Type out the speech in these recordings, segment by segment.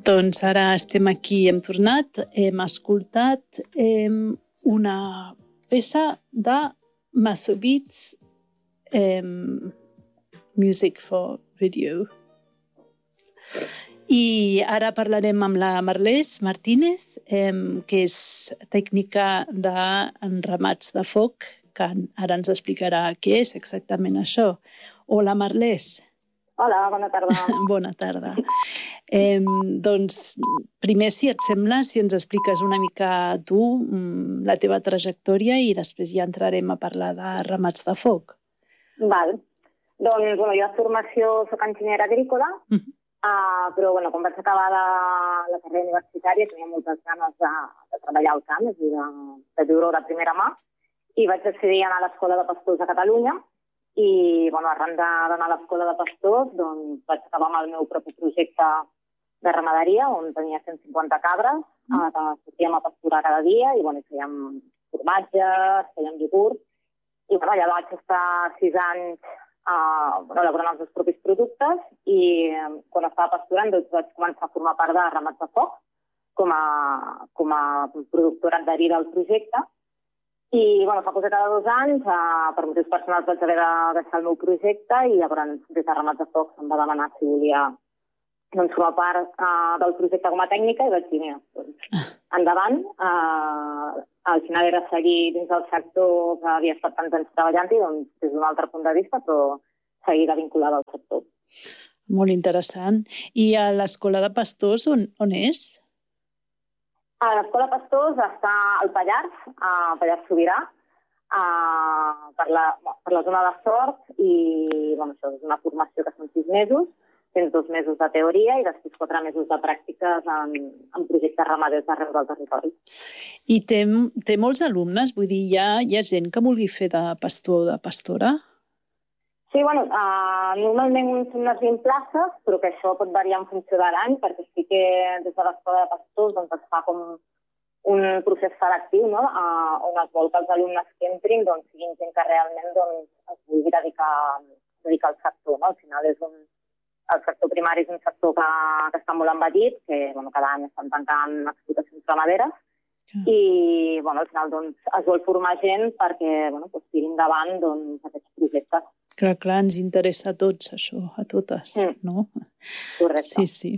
Doncs ara estem aquí, hem tornat, hem escoltat una peça de Maso Beats, Music for Video. I ara parlarem amb la Marlès Martínez, que és tècnica d'enramats de foc, que ara ens explicarà què és exactament això. Hola, Marlès. Hola, bona tarda. Bona tarda. Doncs, primer, si et sembla, si ens expliques una mica tu, la teva trajectòria, i després ja entrarem a parlar de ramats de foc. Val. Doncs, jo de formació soc enginyera agrícola, però quan vaig acabar la carrera universitària tenia moltes ganes de treballar al camp, és a dir, de viure de primera mà, i vaig decidir anar a l'Escola de Pastors de Catalunya, i arran d'anar a l'Escola de Pastors doncs, vaig acabar amb el meu propi projecte de ramaderia, on tenia 150 cabres, que sortíem a pasturar cada dia, i fèiem formatges, fèiem iogurt, i allà vaig estar 6 anys elaborant els meus propis productes, i quan estava pasturant doncs, vaig començar a formar part de Ramats de Foc com a productora adherida al projecte. I fa cosa de 2 anys, per motius personals vaig haver de deixar el meu projecte, i llavors des de Ramats de Foc se'm va demanar si volia formar part del projecte com a tècnica, i vaig dir, endavant. Al final era seguir dins del sector que havia estat tants anys treballant-hi, des d'un altre punt de vista, però seguir vinculada al sector. Molt interessant. I a l'Escola de Pastors on és? A l'Escola Pastors està al Pallars, a Pallars Sobirà, per la zona de Sort, i això és una formació que són 6 mesos, tens 2 mesos de teoria i després 4 mesos de pràctiques en projectes ramaders d'arreu del territori. I té molts alumnes? Vull dir, hi ha gent que vulgui fer de pastor o de pastora? Sí, normalment són unes 20 places, però que això pot variar en funció de l'any, perquè sí que des de l'Escola de Pastors es fa com un procés selectiu, on es vol que els alumnes que entrin siguin gent que realment es vulgui dedicar al sector. Al final el sector primari és un sector que està molt envellit, que cada any estan tancant explotacions ramaderes, i al final es vol formar gent perquè tiri endavant aquests projectes. Clar, ens interessa a tots, això, a totes, no? Correcte. Sí.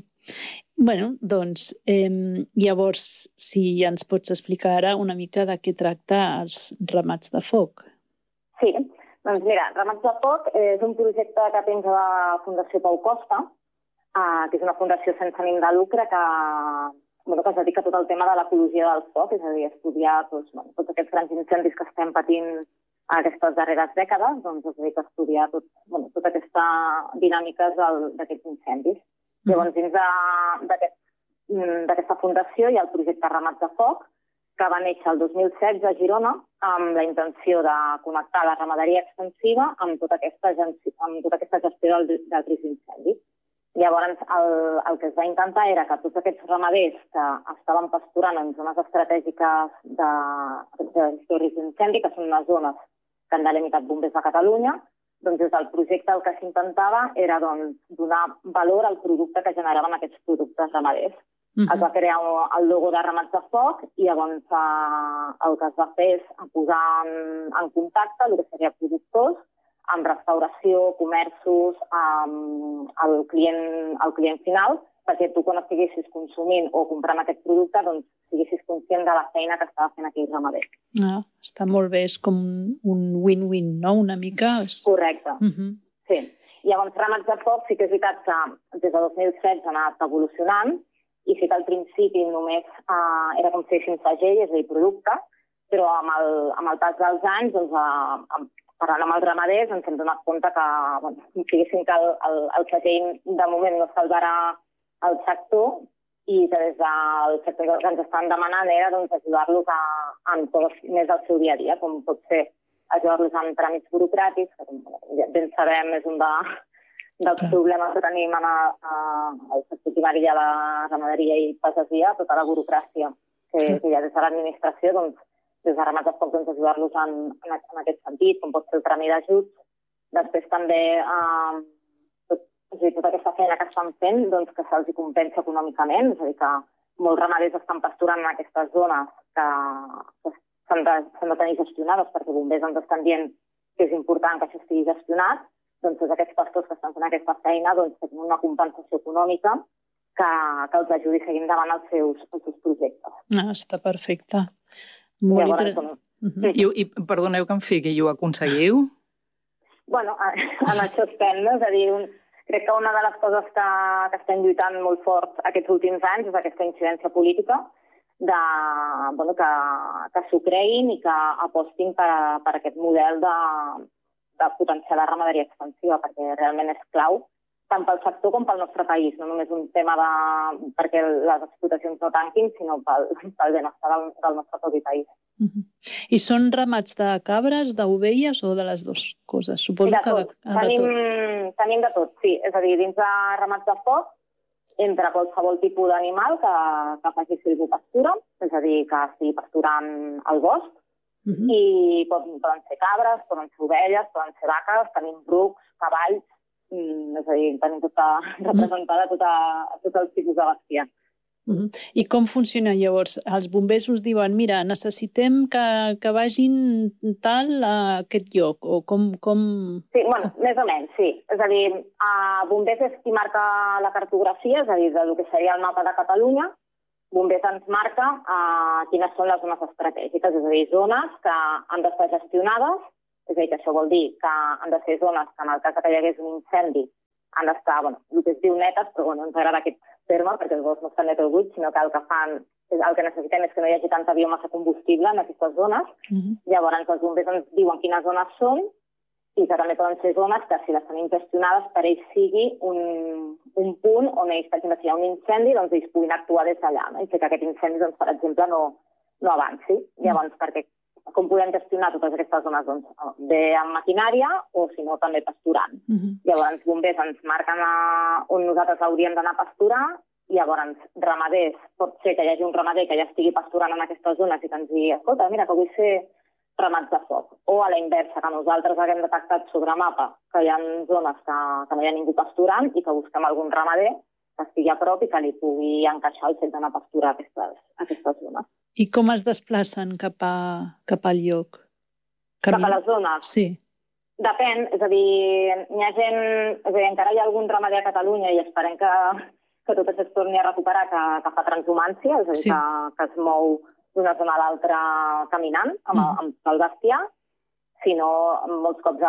Llavors, si ens pots explicar ara una mica de què tracta els ramats de foc. Sí, doncs mira, Ramats de Foc és un projecte que penja la Fundació Pau Costa, que és una fundació sense ànim de lucre que es dedica a tot el tema de l'ecologia del foc, és a dir, estudiar tots aquests grans incendis que estem patint aquestes darreres dècades, es dedica a estudiar tota aquesta dinàmiques d'aquests incendis. Llavors, dins d'aquesta fundació hi ha el projecte Ramats de Foc, que va néixer el 2016 a Girona amb la intenció de connectar la ramaderia extensiva amb tota aquesta gestió del risc d'incendi. Llavors, el que es va intentar era que tots aquests ramaders que estaven pasturant en zones estratègiques de gestió de risc d'incendi, que són unes zones que han delimitat bombers de Catalunya, des del projecte el que s'intentava era donar valor al producte que generaven aquests productes ramaders. Es va crear el logo de Ramats de Foc, i llavors el que es va fer és posar en contacte el que seria productors amb restauració, comerços, el client final, perquè tu quan estiguessis consumint o comprant aquest producte siguessis conscient de la feina que estava fent aquell ramader. Està molt bé, és com un win-win, no? Una mica... Correcte, sí. Llavors, Ramats de Foc sí que és veritat que des de 2016 ha anat evolucionant, i sí que al principi només era com si féssim segell, és a dir, producte, però amb el pas dels anys, parlant amb els ramaders, ens hem donat compte que, diguéssim que el segell de moment no salvarà el sector, i que des del sector que ens estan demanant era ajudar-los en coses més del seu dia a dia, com pot ser ajudar-los en tràmits burocràtics, que com ben sabem és un dels problemes que tenim en el sector primari de la ramaderia i pagesia, tota la burocràcia que hi ha des de l'administració, des de Ramats de Foc ajudar-los en aquest sentit, com pot ser el tràmit d'ajuts. Després també és a dir, tota aquesta feina que estan fent, doncs que se'ls compensa econòmicament, és a dir, que molts ramaders estan pasturant en aquestes zones que s'han de tenir gestionades perquè bombers ens estan dient que és important que això estigui gestionat, doncs tots aquests pastors que estan fent aquesta feina doncs tenen una compensació econòmica que els ajudi a seguir endavant els seus projectes. Està perfecte. I perdoneu que em fiqui, i ho aconseguiu? Bueno, en això estem, no? És a dir, crec que una de les coses que estem lluitant molt fort aquests últims anys és aquesta incidència política que s'ho creguin i que apostin per aquest model de potenciar la ramaderia extensiva, perquè realment és clau tant pel sector com pel nostre país. No només un tema perquè les explotacions no tanquin, sinó pel benestar del nostre propi país. I són ramats de cabres, d'ovelles o de les dues coses? Suposo de que tot. Tenim de tot, sí. És a dir, dins de ramats de foc, entre qualsevol tipus d'animal que faci silvopastura, és a dir, que estigui pasturant al bosc, i poden ser cabres, poden ser ovelles, poden ser vaques, tenim brucs, cavalls, és a dir, tenim representada tot el tipus de bèstia. I com funciona llavors? Els bombers us diuen, mira, necessitem que vagin tal a aquest lloc, o com... Sí, bueno, més o menys, sí. És a dir, bombers és qui marca la cartografia, és a dir, del que seria el mapa de Catalunya. Bombers ens marca quines són les zones estratègiques, és a dir, zones que han d'estar gestionades. És a dir, que això vol dir que han de ser zones que en el cas que hi hagués un incendi han d'estar, el que es diu netes, però ens agrada aquest terme perquè els boscs no estan net o buits, sinó que el que necessitem és que no hi hagi tanta biomassa combustible en aquestes zones. Llavors els bombers ens diuen quines zones són i que també poden ser zones que si les tenim gestionades per ells sigui un punt on ells, per exemple, si hi ha un incendi, doncs ells puguin actuar des d'allà, no? I que aquest incendi, doncs, per exemple, no avanci. Llavors, perquè com podem gestionar totes aquestes zones? Doncs bé amb maquinària o, si no, també pasturant. Llavors, bombers ens marquen on nosaltres hauríem d'anar a pasturar, i llavors ramaders, pot ser que hi hagi un ramader que ja estigui pasturant en aquestes zones i que ens digui, escolta, mira, que vull fer ramats de foc. O a la inversa, que nosaltres haguem detectat sobre mapa que hi ha zones que no hi ha ningú pasturant i que busquem algun ramader que estigui a prop i que li pugui encaixar el fet d'anar a pasturar aquestes zones. I com es desplacen cap al lloc? Cap a les zones? Sí. Depèn, és a dir, encara hi ha algun ramader a Catalunya i esperem que tot això es torni a recuperar, que fa transhumància, és a dir, que es mou d'una zona a l'altra caminant amb el bestiar, sinó molts cops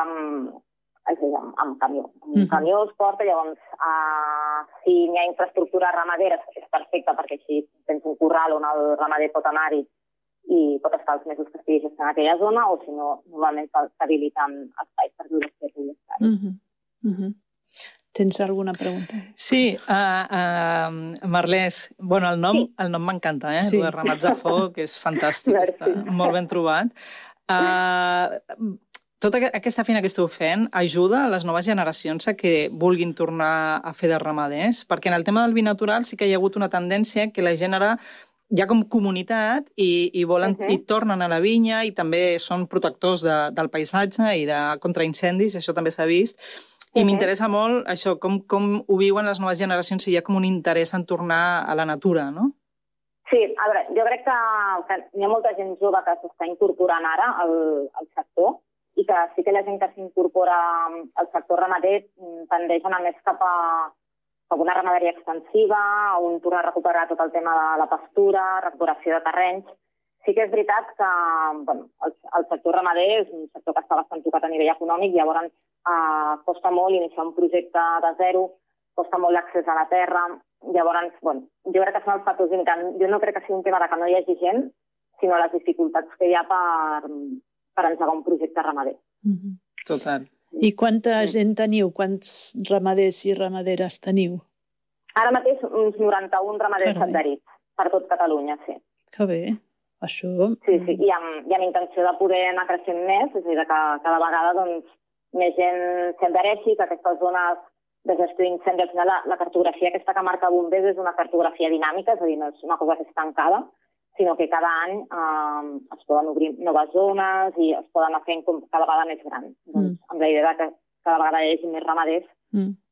amb camió. Un camió es porta, llavors, si n'hi ha infraestructura ramadera és perfecte perquè així tens un corral on el ramader pot anar-hi i pot estar els mesos que estigui gestionant aquella zona, o si no, normalment s'habiliten espais per viure espais. Tens alguna pregunta? Sí, Marlès, el nom m'encanta, el de ramats de foc, és fantàstic, està molt ben trobat. Tota aquesta feina que esteu fent ajuda a les noves generacions a que vulguin tornar a fer de ramaders? Perquè en el tema del vi natural sí que hi ha hagut una tendència que la gent ara ja com comunitat i tornen a la vinya i també són protectors del paisatge i contra incendis, això també s'ha vist. I m'interessa molt això, com ho viuen les noves generacions, si hi ha com un interès en tornar a la natura, no? Sí, a veure, jo crec que hi ha molta gent jove que s'està incorporant ara al sector i que sí que la gent que s'incorpora al sector ramader tendeix a anar més cap a una ramaderia extensiva, on tornar a recuperar tot el tema de la pastura, recuperació de terrenys. Sí que és veritat que el sector ramader és un sector que està bastant tocat a nivell econòmic, llavors costa molt iniciar un projecte de zero, costa molt l'accés a la terra, llavors, jo crec que són els factors limitants. Jo no crec que sigui un tema de que no hi hagi gent, sinó les dificultats que hi ha per engegar un projecte ramader. Total. I quanta gent teniu? Quants ramaders i ramaderes teniu? Ara mateix uns 91 ramaders adherits per tot Catalunya, sí. Que bé, això... Sí, i amb intenció de poder anar creixent més, és a dir, que cada vegada més gent s'adhereixi, que aquestes zones de gestió d'incendi, al final la cartografia aquesta que marca bombers és una cartografia dinàmica, és a dir, no és una cosa que és tancada, sinó que cada any es poden obrir noves zones i es poden anar fent cada vegada més grans. Amb la idea que cada vegada hi hagi més ramaders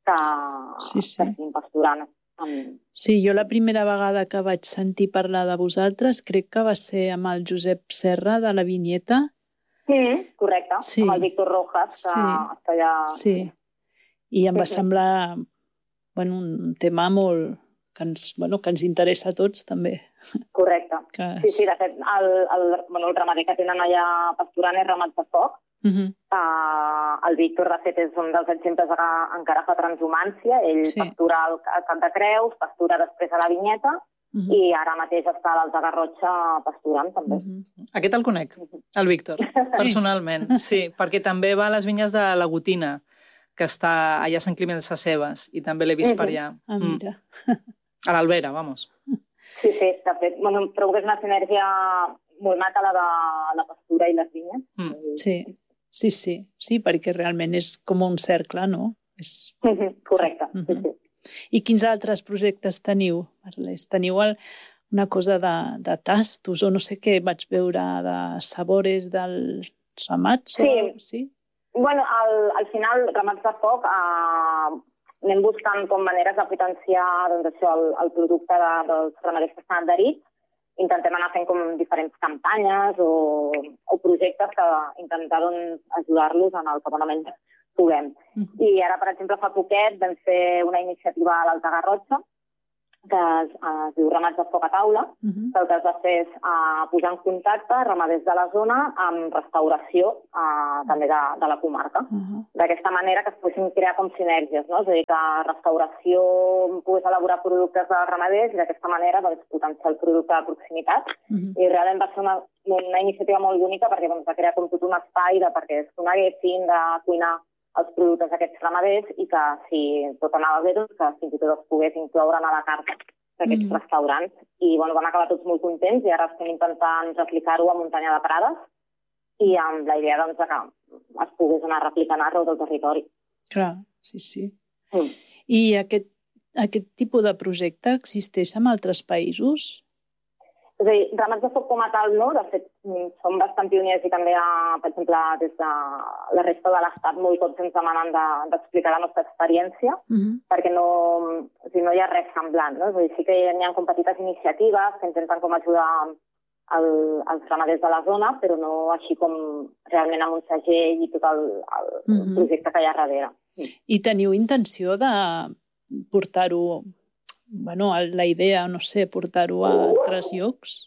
que estiguin pasturant. Sí, jo la primera vegada que vaig sentir parlar de vosaltres crec que va ser amb el Josep Serra de la Vinyeta. Correcte, amb el Víctor Rojas, que està allà... Sí, i em va semblar un tema molt... que ens interessa a tots, també. Correcte. Sí, de fet, el ramader que tenen allà pasturant és Ramats de Foc. El Víctor, de fet, és un dels exemples que encara fa transhumància. Ell pastura al Cap de Creus, pastura després a la Vinyeta, i ara mateix està a l'Alta Garrotxa pasturant, també. Aquest el conec, el Víctor, personalment. Sí, perquè també va a les vinyes de la Gotina, que està allà a Sant Climent de Sescebes, i també l'he vist per allà. Mira. A l'Albera, vamos. Sí, de fet, trobo que és una sinergia molt maca la de la pastura i les vinyes. Sí, perquè realment és com un cercle, no? Correcte, sí. I quins altres projectes teniu, Marlès? Teniu una cosa de tastos, o no sé què vaig veure, de sabores dels ramats? Sí. Bueno, al final, Ramats de Foc, anem buscant com maneres de potenciar el producte dels ramaders que estan adherits. Intentem anar fent com diferents campanyes o projectes que intentar ajudar-los en el que bonament puguem. I ara, per exemple, fa poquet vam fer una iniciativa a l'Alta Garrotxa que es diu Ramats de Foc a Taula, que el que es va fer és posar en contacte ramaders de la zona amb restauració també de la comarca. D'aquesta manera que es poguessin crear com sinergies, no? És a dir, que restauració pogués elaborar productes dels ramaders i d'aquesta manera potenciar el producte de proximitat. I realment va ser una iniciativa molt bonica perquè va crear com tot un espai perquè es coneguessin, de cuinar els productes d'aquests ramaders i que, si tot anava bé, que fins i tot es pogués incloure a la carta d'aquests restaurants. I van acabar tots molt contents i ara estem intentant replicar-ho a Muntanya de Prades i amb la idea que es pogués anar replicant arreu del territori. Clar, sí. I aquest tipus de projecte existeix en altres països? És a dir, Ramats de Foc com a tal, no? De fet, som bastant pioners i també, per exemple, des de la resta de l'Estat, molt cops ens demanen d'explicar la nostra experiència, perquè no hi ha res semblant, no? És a dir, sí que hi ha com petites iniciatives que intenten com ajudar els ramaders de la zona, però no així com realment amb un segell i tot el projecte que hi ha darrere. I teniu intenció de portar-ho... la idea, no sé, portar-ho a altres llocs?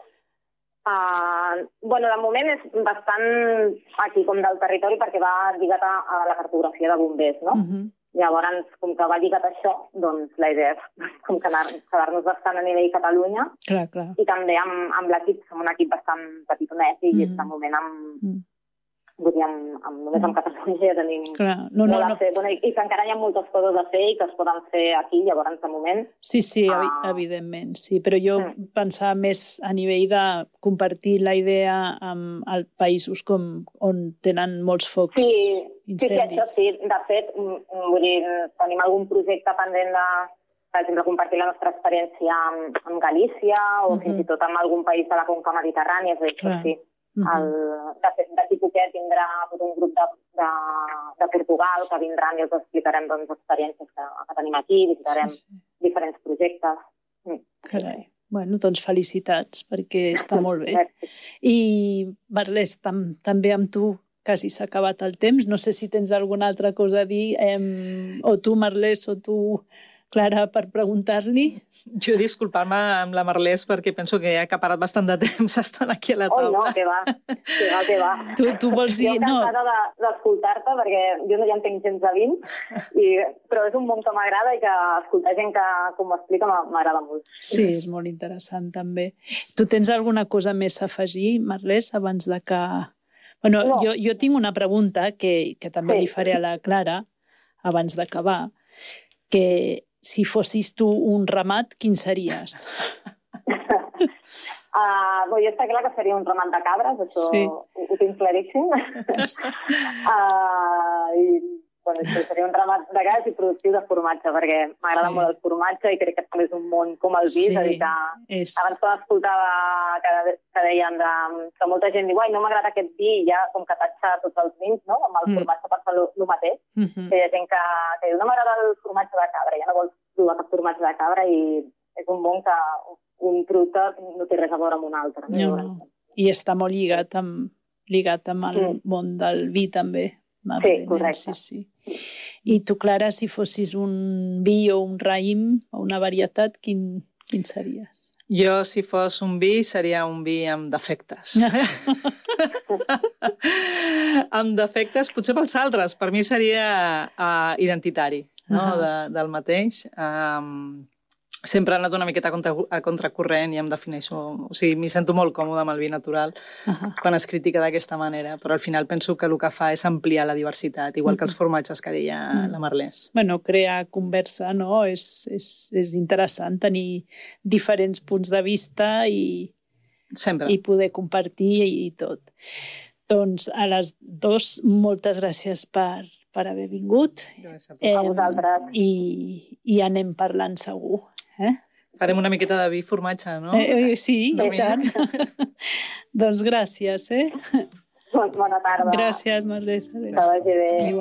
De moment és bastant aquí com del territori perquè va lligat a la cartografia de bombers, no? Llavors, com que va lligat a això, doncs la idea és com quedar-nos bastant a nivell Catalunya. Clar. I també amb l'equip, som un equip bastant petitonet i de moment només amb Catalunya ja tenim molt a fer. I que encara hi ha moltes coses a fer i que es poden fer aquí, llavors, de moment. Sí, evidentment, sí. Però jo pensava més a nivell de compartir la idea amb els països on tenen molts focs incendis. Sí. De fet, tenim algun projecte pendent de, per exemple, compartir la nostra experiència amb Galícia o fins i tot amb algun país de la conca mediterrània. És a dir, sí. De fet, d'aquí poquet tindrà tot un grup de Portugal que vindran i els explicarem experiències que tenim aquí, visitarem diferents projectes. Carai. Doncs felicitats, perquè està molt bé. I, Marlès, també amb tu quasi s'ha acabat el temps. No sé si tens alguna altra cosa a dir, o tu, Marlès, o tu, Clara, per preguntar-li. Jo disculpar-me amb la Marlès perquè penso que he acaparat bastant de temps estant aquí a la taula. No, que va. Tu vols dir... Jo encantada d'escoltar-te perquè jo no hi entenc gens de vins, però és un món que m'agrada i que escoltar gent que, com ho explica, m'agrada molt. Sí, és molt interessant també. Tu tens alguna cosa més a afegir, Marlès, abans de que... Jo tinc una pregunta que també li faré a la Clara abans d'acabar, que si fossis tu un ramat, quin series? Jo està clar que seria un ramat de cabres, això ho tinc claríssim. seria un ramat de gas i productiu de formatge, perquè m'agrada molt el formatge i crec que també és un món com el vi, és a dir que abans quan escoltava que deien que molta gent diu no m'agrada aquest vi i ja com que tatxa tots els vins, no? Amb el formatge passa el mateix. Que hi ha gent que diu no m'agrada el formatge de cabra, ja no vols provar cap formatge de cabra i és un món que un producte no té res a veure amb un altre. No. I està molt lligat amb el món del vi també. Sí, correcte. Sí. I tu, Clara, si fossis un vi o un raïm o una varietat, quin series? Jo, si fos un vi, seria un vi amb defectes. Amb defectes, potser pels altres. Per mi seria identitari, no? Del mateix. Sempre he anat una miqueta a contracorrent i em defineixo... O sigui, m'hi sento molt còmode amb el vi natural quan es critica d'aquesta manera, però al final penso que el que fa és ampliar la diversitat, igual que els formatges que deia la Marlès. Bueno, crear conversa, no? És interessant tenir diferents punts de vista i poder compartir i tot. Doncs a les dues, moltes gràcies per haver vingut. A vosaltres. I anem parlant segur. Farem una miqueta de vi formatge, no? Sí, i tant. Doncs gràcies, Bona tarda. Gràcies, Marlès. Que vagi bé.